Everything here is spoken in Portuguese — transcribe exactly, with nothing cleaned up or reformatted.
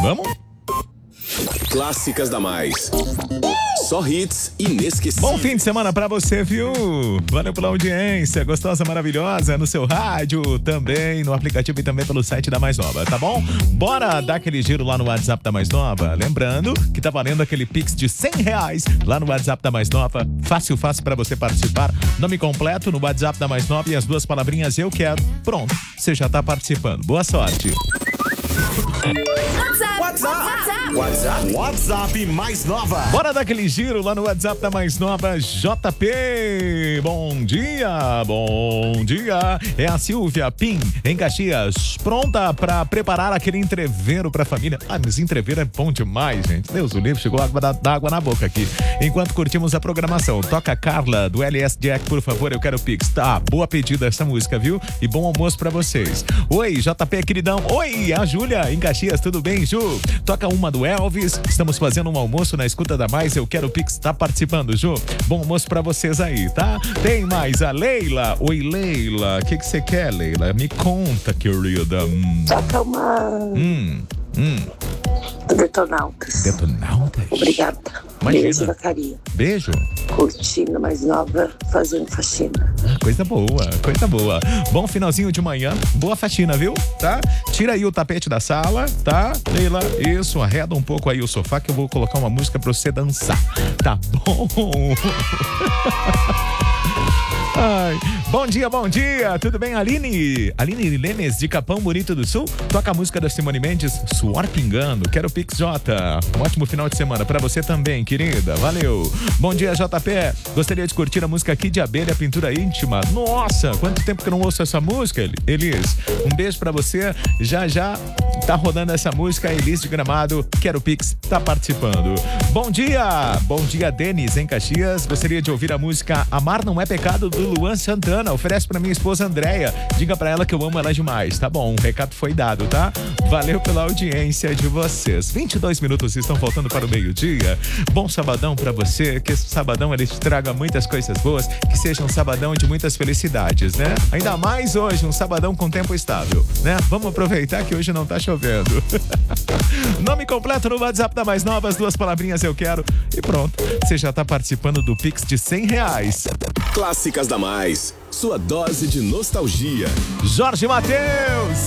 Vamos? Clássicas da Mais. Só hits inesquecíveis. Bom fim de semana pra você, viu? Valeu pela audiência, gostosa, maravilhosa, no seu rádio, também no aplicativo e também pelo site da Mais Nova, tá bom? Bora dar aquele giro lá no WhatsApp da Mais Nova. Lembrando que tá valendo aquele Pix de cem reais lá no WhatsApp da Mais Nova. Fácil, fácil pra você participar. Nome completo no WhatsApp da Mais Nova e as duas palavrinhas eu quero. Pronto, você já tá participando. Boa sorte. WhatsApp. WhatsApp. WhatsApp Mais Nova. Bora dar aquele giro lá no WhatsApp da Mais Nova. J P, bom dia, bom dia. É a Silvia Pim, em Caxias, pronta pra preparar aquele entreveiro pra família. Ah, mas entreveiro é bom demais, gente. Deus o livre, chegou água da, da água na boca aqui. Enquanto curtimos a programação, toca Carla do L S Jack, por favor, eu quero Pix. Tá, boa pedida essa música, viu? E bom almoço pra vocês. Oi, J P, queridão. Oi, a Júlia, em Caxias, tudo bem, Ju? Toca uma do Elvis. Estamos fazendo um almoço na escuta da Mais, eu quero Pix. Tá participando, Ju? Bom almoço pra vocês aí, tá? Tem mais a Leila. Oi, Leila. O que que você quer, Leila? Me conta, querida. Hum. Toca uma... Hum, hum. Detonautas. Detonautas? Obrigada. Imagina. Beijo da carinha. Beijo. Curtindo Mais Nova, fazendo faxina. Coisa boa, coisa boa. Bom finalzinho de manhã, boa faxina, viu? Tá? Tira aí o tapete da sala, tá? Leila, isso, arreda um pouco aí o sofá que eu vou colocar uma música pra você dançar. Tá bom? Ai, bom dia, bom dia, tudo bem, Aline? Aline Lemes, de Capão Bonito do Sul, toca a música da Simone Mendes, Suor Pingando, quero Pix J. Um ótimo final de semana pra você também, querida, valeu. Bom dia, J P, gostaria de curtir a música aqui de Abelha, Pintura Íntima. Nossa, quanto tempo que eu não ouço essa música, Elis. Um beijo pra você, já já tá rodando essa música, Elis de Gramado, quero Pix, tá participando. Bom dia, bom dia, Denis, em Caxias, gostaria de ouvir a música Amar Não É Pecado, do Luan Santana, oferece pra minha esposa Andréia, diga pra ela que eu amo ela demais, tá bom, o recado foi dado, tá? Valeu pela audiência de vocês. vinte e dois minutos estão faltando para o meio-dia. Bom sabadão pra você, que esse sabadão ele te traga muitas coisas boas, que seja um sabadão de muitas felicidades, né? Ainda mais hoje, um sabadão com tempo estável, né? Vamos aproveitar que hoje não tá chovendo. Nome completo no WhatsApp da Mais Nova, as duas palavrinhas eu quero e pronto, você já tá participando do Pix de cem reais. Clássicas da Mais, sua dose de nostalgia. Jorge Mateus,